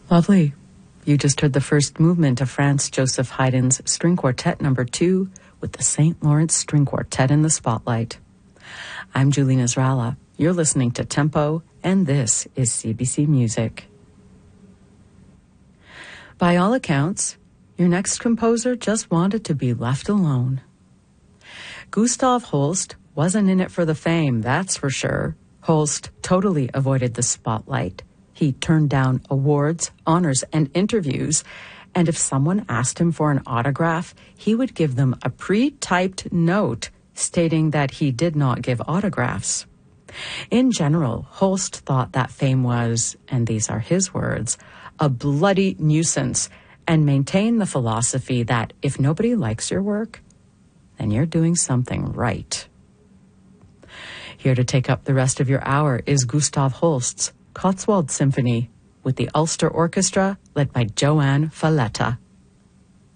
Lovely. You just heard the first movement of Franz Joseph Haydn's String Quartet No. 2 with the St. Lawrence String Quartet in the spotlight. I'm Julie Nasrallah. You're listening to Tempo, and this is CBC Music. By all accounts, your next composer just wanted to be left alone. Gustav Holst wasn't in it for the fame, that's for sure. Holst totally avoided the spotlight. He turned down awards, honors, and interviews, and if someone asked him for an autograph, he would give them a pre-typed note stating that he did not give autographs. In general, Holst thought that fame was, and these are his words, a bloody nuisance, and maintained the philosophy that if nobody likes your work, then you're doing something right. Here to take up the rest of your hour is Gustav Holst's Cotswold Symphony with the Ulster Orchestra led by Joanne Falletta.